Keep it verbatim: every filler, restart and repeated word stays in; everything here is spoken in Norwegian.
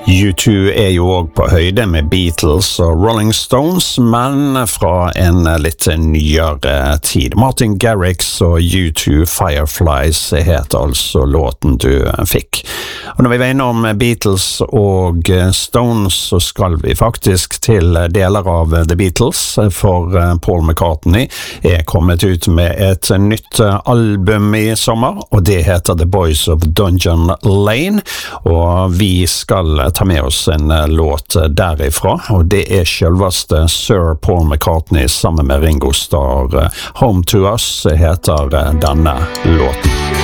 U to er jo også på høyde med Beatles og Rolling Stones, men fra en litt nyere tid. Martin Garrix og U to Fireflies het altså låten du fikk. Og når vi var innom Beatles og Stones, så skal vi faktisk til deler av The Beatles, for Paul McCartney er kommet ut med et nytt album i sommer, og det heter The Boys of Dungeon Lane, og vi skal ta med oss en låt derifra, og det er selveste Sir Paul McCartney sammen med Ringo Starr. Home to Us heter denne låten.